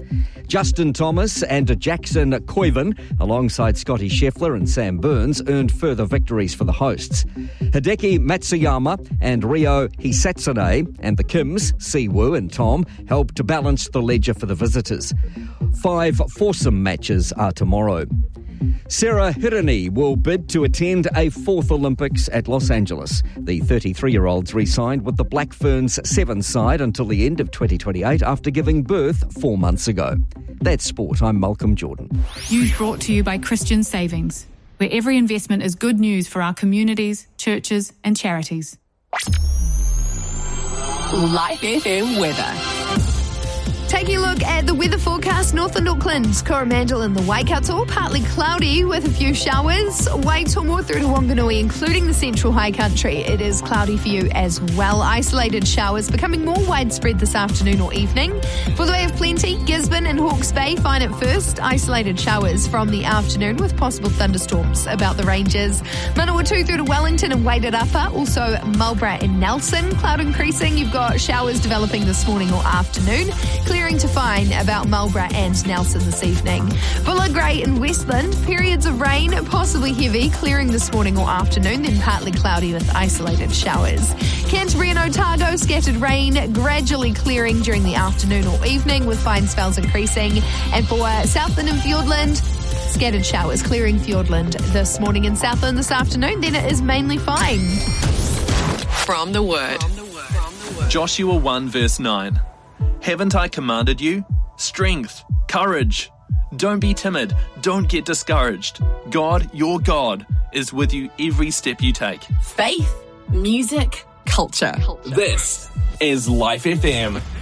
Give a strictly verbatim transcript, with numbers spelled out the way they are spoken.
Justin Thomas and Jackson Koiven, alongside Scotty Scheffler and Sam Burns, earned further victories for the hosts. Hideki Matsuyama and Ryo Hisatsune and the Kims, Siwoo and Tom, helped to balance the ledger for the visitors. Five foursome matches are tomorrow. Sarah Hirini will bid to attend a fourth Olympics at Los Angeles. The thirty-three-year-old's re-signed with the Black Ferns Sevens side until the end of twenty twenty-eight after giving birth four months ago. That's sport. I'm Malcolm Jordan. News brought to you by Christian Savings, where every investment is good news for our communities, churches and charities. Life F M weather. Taking a look at the weather forecast, Northland Auckland, Coromandel and the Waikato, partly cloudy with a few showers. Waitomo through to Wanganui, including the central high country. It is cloudy for you as well. Isolated showers becoming more widespread this afternoon or evening. For the Way of Plenty, Gisborne and Hawke's Bay fine at first. Isolated showers from the afternoon with possible thunderstorms about the ranges. Manawatu through to Wellington and Waitarapa. Also Marlborough and Nelson. Cloud increasing. You've got showers developing this morning or afternoon. Clearing to fine about Marlborough and Nelson this evening. Bulla Grey in Westland, periods of rain, possibly heavy, clearing this morning or afternoon, then partly cloudy with isolated showers. Canterbury and Otago, scattered rain, gradually clearing during the afternoon or evening with fine spells increasing. And for Southland and Fiordland, scattered showers, clearing Fiordland this morning and Southland this afternoon, then it is mainly fine. From the Word. Joshua one verse nine. Haven't I commanded you? Strength, courage. Don't be timid. Don't get discouraged. God, your God, is with you every step you take. Faith, music, culture. This is Life F M.